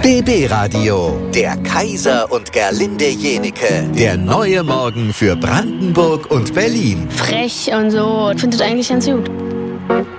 BB Radio, der Kaiser und Gerlinde Jenike. Der neue Morgen für Brandenburg und Berlin. Frech und so. Ich finde das eigentlich ganz gut.